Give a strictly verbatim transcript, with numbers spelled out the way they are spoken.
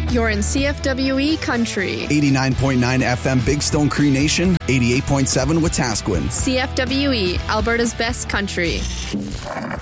You're in C F W E Country. eighty-nine point nine F M Big Stone Cree Nation, eighty-eight point seven Wetaskiwin. C F W E, Alberta's best country.